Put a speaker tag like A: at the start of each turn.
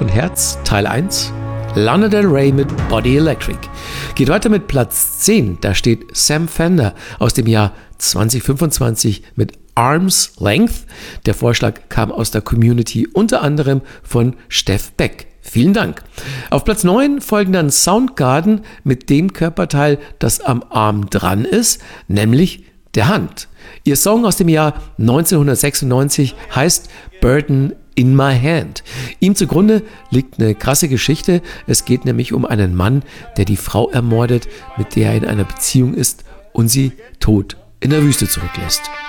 A: von Herz, Teil 1. Lana Del Rey mit Body Electric. Geht weiter mit Platz 10. Da steht Sam Fender aus dem Jahr 2025 mit Arm's Length. Der Vorschlag kam aus der Community, unter anderem von Steff Beck. Vielen Dank. Auf Platz 9 folgen dann Soundgarden mit dem Körperteil, das am Arm dran ist, nämlich der Hand. Ihr Song aus dem Jahr 1996 heißt Burden in My Hand. Ihm zugrunde liegt eine krasse Geschichte. Es geht nämlich um einen Mann, der die Frau ermordet, mit der er in einer Beziehung ist und sie tot in der Wüste zurücklässt.